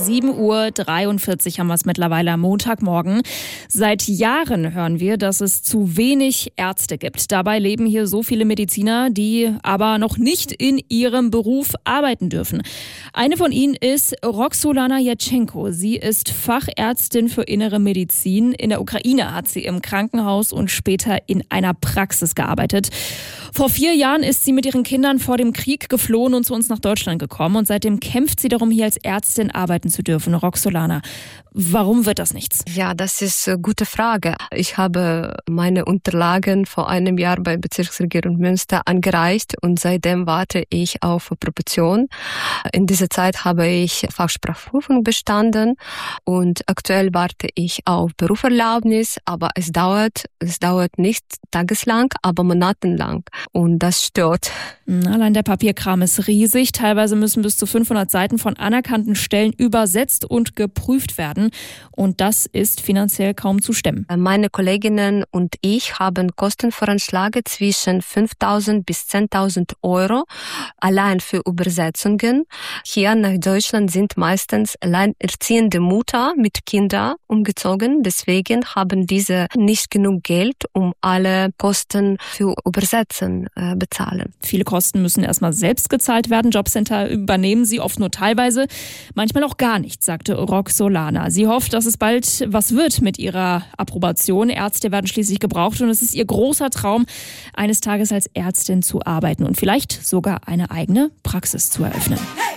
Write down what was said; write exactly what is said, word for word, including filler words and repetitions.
sieben Uhr dreiundvierzig haben wir es mittlerweile am Montagmorgen. Seit Jahren hören wir, dass es zu wenig Ärzte gibt. Dabei leben hier so viele Mediziner, die aber noch nicht in ihrem Beruf arbeiten dürfen. Eine von ihnen ist Roxolana Jatschenko. Sie ist Fachärztin für Innere Medizin. In der Ukraine hat sie im Krankenhaus und später in einer Praxis gearbeitet. Vor vier Jahren ist sie mit ihren Kindern vor dem Krieg geflohen und zu uns nach Deutschland gekommen. Und seitdem kämpft sie darum, hier als Ärztin arbeiten zu dürfen. Roxolana, warum wird das nichts? Ja, das ist eine gute Frage. Ich habe meine Unterlagen vor einem Jahr bei Bezirksregierung Münster angereicht und seitdem warte ich auf Approbation. In dieser Zeit habe ich Fachsprachprüfung bestanden und aktuell warte ich auf Berufserlaubnis, aber es dauert, es dauert nicht tageslang, aber monatelang und das stört. Allein der Papierkram ist riesig. Teilweise müssen bis zu fünfhundert Seiten von anerkannten Stellen übersetzt und geprüft werden. Und das ist finanziell kaum zu stemmen. Meine Kolleginnen und ich haben Kostenvoranschläge zwischen fünftausend bis zehntausend Euro allein für Übersetzungen. Hier nach Deutschland sind meistens alleinerziehende Mutter mit Kindern umgezogen. Deswegen haben diese nicht genug Geld, um alle Kosten für Übersetzen äh, bezahlen. Viele Kosten müssen erstmal selbst gezahlt werden. Jobcenter übernehmen sie oft nur teilweise, manchmal auch gar nichts, sagte Roxolana. Sie hofft, dass es bald was wird mit ihrer Approbation. Ärzte werden schließlich gebraucht und es ist ihr großer Traum, eines Tages als Ärztin zu arbeiten und vielleicht sogar eine eigene Praxis zu eröffnen.